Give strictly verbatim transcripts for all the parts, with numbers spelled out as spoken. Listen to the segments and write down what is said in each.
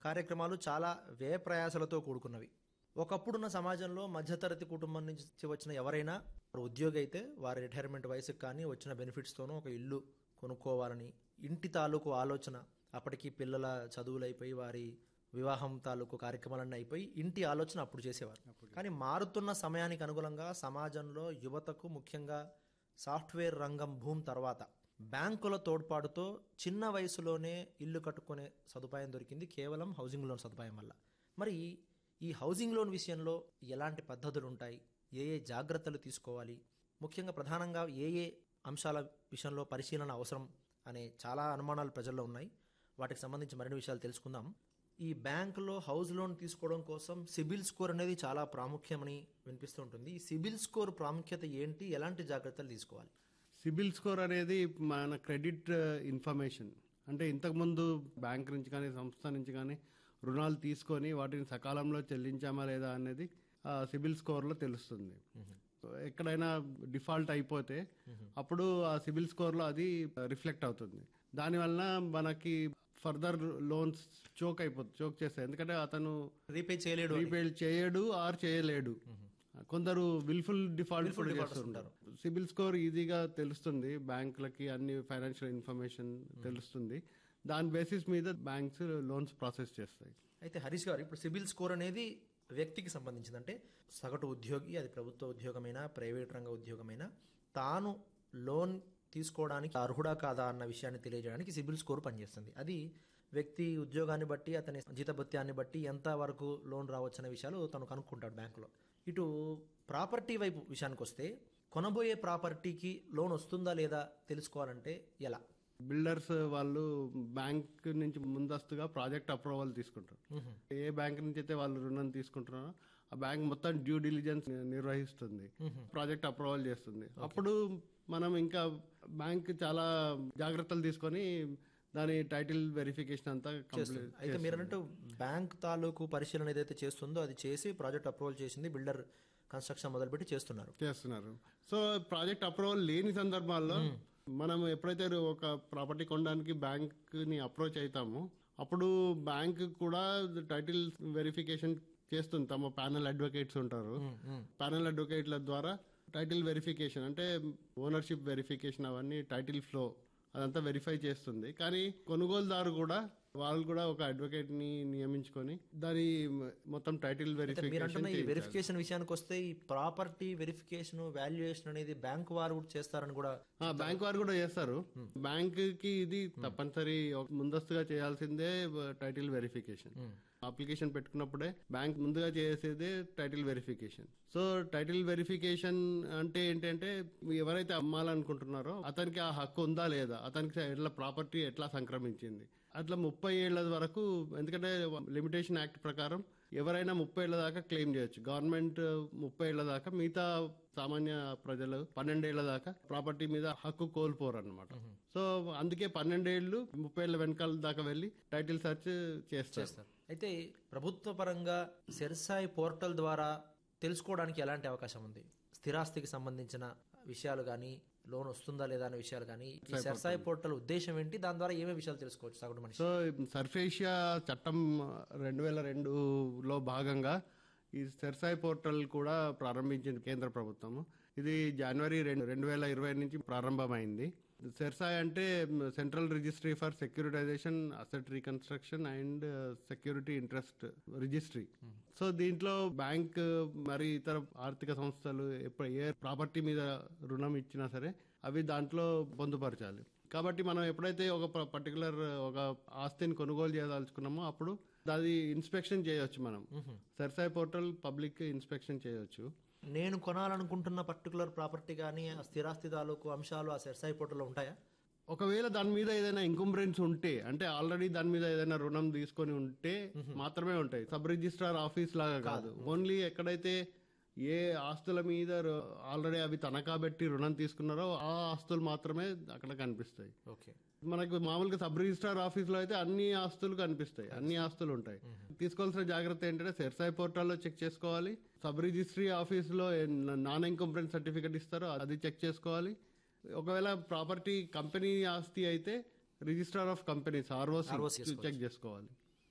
కార్యక్రమాలు చాలా వ్యయ ప్రయాసలతో కూడుకున్నవి. ఒకప్పుడున్న సమాజంలో మధ్యతరగతి కుటుంబం నుంచి వచ్చిన ఎవరైనా ఉద్యోగి అయితే వారి రిటైర్మెంట్ వయసుకు కానీ వచ్చిన బెనిఫిట్స్తోనూ ఒక ఇల్లు కొనుక్కోవాలని ఇంటి తాలూకు ఆలోచన, అప్పటికి పిల్లల చదువులు అయిపోయి వారి వివాహం తాలూకు కార్యక్రమాలన్నీ అయిపోయి ఇంటి ఆలోచన అప్పుడు చేసేవారు. కానీ మారుతున్న సమయానికి అనుగుణంగా సమాజంలో యువతకు ముఖ్యంగా సాఫ్ట్వేర్ రంగం భూమి తర్వాత బ్యాంకుల తోడ్పాటుతో చిన్న వయసులోనే ఇల్లు కట్టుకునే సదుపాయం దొరికింది కేవలం హౌసింగ్ లోన్ సదుపాయం వల్ల. మరి ఈ హౌసింగ్ లోన్ విషయంలో ఎలాంటి పద్ధతులు ఉంటాయి, ఏ ఏ జాగ్రత్తలు తీసుకోవాలి, ముఖ్యంగా ప్రధానంగా ఏ ఏ అంశాల విషయంలో పరిశీలన అవసరం అనే చాలా అనుమానాలు ప్రజల్లో ఉన్నాయి. వాటికి సంబంధించి మరిన్ని విషయాలు తెలుసుకుందాం. ఈ బ్యాంకులో హౌస్ లోన్ తీసుకోవడం కోసం సిబిల్ స్కోర్ అనేది చాలా ప్రాముఖ్యమని వినిపిస్తూ ఉంటుంది. ఈ సిబిల్ స్కోర్ ప్రాముఖ్యత ఏంటి, ఎలాంటి జాగ్రత్తలు తీసుకోవాలి? సిబిల్ స్కోర్ అనేది మన క్రెడిట్ ఇన్ఫర్మేషన్. అంటే ఇంతకుముందు బ్యాంక్ నుంచి కానీ సంస్థ నుంచి కానీ రుణాలు తీసుకొని వాటిని సకాలంలో చెల్లించామా లేదా అనేది ఆ సిబిల్ స్కోర్లో తెలుస్తుంది. ఎక్కడైనా డిఫాల్ట్ అయిపోతే అప్పుడు ఆ సిబిల్ స్కోర్లో అది రిఫ్లెక్ట్ అవుతుంది. దానివల్ల మనకి ఫర్దర్ లోన్స్ చోక్ అయిపోతుంది, చోక్ చేస్తాయి. ఎందుకంటే అతను రీపే చేయలేడు రీపే చేయడు ఆర్ చేయలేడు. కొందరు విల్ఫుల్ డిఫాల్ట్ కూడా చేస్తుంటారు. సిబిల్ స్కోర్ ఈజీగా తెలుస్తుంది, బ్యాంకులకి అన్ని ఫైనాన్షియల్ ఇన్ఫర్మేషన్ తెలుస్తుంది. దాని బేసిస్ మీద బ్యాంక్స్ లోన్స్ ప్రాసెస్ చేస్తాయి. అయితే హరీష్ గారు, ఇప్పుడు సిబిల్ స్కోర్ అనేది వ్యక్తికి సంబంధించింది. అంటే సగటు ఉద్యోగి, అది ప్రభుత్వ ఉద్యోగమైనా ప్రైవేట్ రంగ ఉద్యోగమైనా, తాను లోన్ తీసుకోవడానికి అర్హుడా కాదా అన్న విషయాన్ని తెలియజేయడానికి సిబిల్ స్కోర్ పనిచేస్తుంది. అది వ్యక్తి ఉద్యోగాన్ని బట్టి, అతని జీతభత్యాన్ని బట్టి ఎంత వరకు లోన్ రావచ్చు అనే విషయాలు తను కనుక్కుంటాడు బ్యాంకులో. ఇటు ప్రాపర్టీ వైపు విషయానికి వస్తే, కొనబోయే ప్రాపర్టీకి లోన్ వస్తుందా లేదా తెలుసుకోవాలంటే ఎలా? బిల్డర్స్ వాళ్ళు బ్యాంక్ నుంచి ముందస్తుగా ప్రాజెక్ట్ అప్రూవల్ తీసుకుంటారు. ఏ బ్యాంక్ నుంచి అయితే వాళ్ళు రుణం తీసుకుంటున్నారో ఆ బ్యాంక్ మొత్తం డ్యూ డిలిజెన్స్ నిర్వహిస్తుంది, ప్రాజెక్ట్ అప్రూవల్ చేస్తుంది. అప్పుడు మనం ఇంకా బ్యాంక్ చాలా జాగ్రత్తలు తీసుకొని దాని టైటిల్ వెరిఫికేషన్ అంతా కంప్లీట్. అయితే మీరు అన్నట్టు బ్యాంక్ తాలూకు పరిశీలన ఏదైతే చేస్తుందో అది చేసి ప్రాజెక్ట్ అప్రూవల్ చేసింది, బిల్డర్ కన్స్ట్రక్షన్ మొదలుపెట్టి చేస్తున్నారు చేస్తున్నారు సో ప్రాజెక్ట్ అప్రూవల్ లేని సందర్భాల్లో మనం ఎప్పుడైతే ఒక ప్రాపర్టీ కొనడానికి బ్యాంక్ ని అప్రోచ్ అవుతామో అప్పుడు బ్యాంక్ కూడా టైటిల్ వెరిఫికేషన్ చేస్తుంది. తమ ప్యానల్ అడ్వకేట్స్ ఉంటారు, ప్యానల్ అడ్వకేట్ల ద్వారా టైటిల్ వెరిఫికేషన్ అంటే ఓనర్షిప్ వెరిఫికేషన్ అవన్నీ టైటిల్ ఫ్లో అదంతా వెరిఫై చేస్తుంది. కానీ కొనుగోలుదారు కూడా వాళ్ళు కూడా ఒక అడ్వకేట్ ని నియమించుకొని దాని మొత్తం టైటిల్ వెరిఫికేషన్. ఈ వెరిఫికేషన్ విషయానికి వస్తే ఈ ప్రాపర్టీ వెరిఫికేషన్ వాల్యుయేషన్ అనేది బ్యాంక్ వారు కూడా చేస్తారని కూడా బ్యాంక్ వారు కూడా చేస్తారు. బ్యాంక్ కి ఇది తప్పనిసరి ముందస్తుగా చేయాల్సిందే టైటిల్ వెరిఫికేషన్. అప్లికేషన్ పెట్టుకున్నప్పుడే బ్యాంక్ ముందుగా చేసేదే title verification. So title verification అంటే ఏంటంటే ఎవరైతే అమ్మాలనుకుంటున్నారో అతనికి ఆ హక్కు ఉందా లేదా, అతనికి ఎట్లా ప్రాపర్టీ ఎట్లా సంక్రమించింది, అట్లా ముప్పై ఏళ్ల వరకు. ఎందుకంటే లిమిటేషన్ యాక్ట్ ప్రకారం ఎవరైనా ముప్పై ఏళ్ల దాకా క్లెయిమ్ చేయొచ్చు. గవర్నమెంట్ ముప్పై ఏళ్ల దాకా, మిగతా సామాన్య ప్రజలు పన్నెండేళ్ల దాకా ప్రాపర్టీ మీద హక్కు కోల్పోరు అనమాట. సో అందుకే పన్నెండేళ్లు ముప్పై ఏళ్ల వెనకాల దాకా వెళ్లి టైటిల్ సెర్చ్ చేస్తారు. అయితే ప్రభుత్వ పరంగా సెర్సాయి పోర్టల్ ద్వారా తెలుసుకోవడానికి ఎలాంటి అవకాశం ఉంది? స్థిరాస్తికి సంబంధించిన విషయాలు కానీ, లోన్ వస్తుందా లేదా అనే విషయాలు కానీ, ఈ సెర్సాయి పోర్టల్ ఉద్దేశం ఏంటి, దాని ద్వారా ఏమేమి విషయాలు తెలుసుకోవచ్చు సగటు మనిషి? సో సర్ఫేషియా చట్టం రెండు వేల రెండులో భాగంగా ఈ సెర్సాయి పోర్టల్ కూడా ప్రారంభించింది కేంద్ర ప్రభుత్వం. ఇది జనవరి రెండు రెండు వేల ఇరవై నుంచి ప్రారంభమైంది. సెర్సాయి అంటే central registry for securitisation, asset reconstruction and security interest registry. So దీంట్లో బ్యాంక్ మరి ఇతర ఆర్థిక సంస్థలు ఏ ప్రాపర్టీ మీద రుణం ఇచ్చినా సరే అవి దాంట్లో పొందుపరచాలి. కాబట్టి మనం ఎప్పుడైతే ఒక పర్టికులర్ ఒక ఆస్తిని కొనుగోలు చేయదలుచుకున్నామో అప్పుడు అది ఇన్స్పెక్షన్ చేయొచ్చు. మనం సెర్సాయి పోర్టల్ పబ్లిక్ ఇన్స్పెక్షన్ చేయొచ్చు. నేను కొనాలనుకుంటున్న పర్టికులర్ ప్రాపర్టీ కానీ స్థిరాస్తి తాలూకు అంశాలు ఆ సెర్సాయి పోర్టల్లో ఉంటాయా? ఒకవేళ దాని మీద ఏదైనా ఇంకంబ్రెన్స్ ఉంటే, అంటే ఆల్రెడీ దాని మీద ఏదైనా రుణం తీసుకొని ఉంటే మాత్రమే ఉంటాయి. సబ్ రిజిస్ట్రార్ ఆఫీస్ లాగా కాదు. ఓన్లీ ఎక్కడైతే ఏ ఆస్తుల మీద ఆల్రెడీ అవి తనఖా పెట్టి రుణం తీసుకున్నారో ఆ ఆస్తులు మాత్రమే అక్కడ కనిపిస్తాయి. ఓకే. మనకు మామూలుగా సబ్ రిజిస్ట్రార్ ఆఫీస్ లో అయితే అన్ని ఆస్తులు కనిపిస్తాయి, అన్ని ఆస్తులు ఉంటాయి. తీసుకోవాల్సిన జాగ్రత్త ఏంటంటే సెర్సాయి పోర్టల్లో చెక్ చేసుకోవాలి. సబ్ రిజిస్ట్రీ ఆఫీస్ లో నాన్ ఇన్కంప్లెంట్ సర్టిఫికెట్ ఇస్తారో అది చెక్ చేసుకోవాలి. ఒకవేళ ప్రాపర్టీ కంపెనీ ఆస్తి అయితే registrar of companies ROC check చేసుకోవాలి.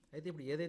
అయితే ఇప్పుడు ఏదైతే